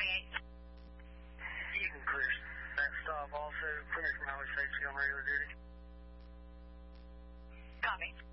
You can clear that stop also. Clear from highway safety on regular duty. Copy.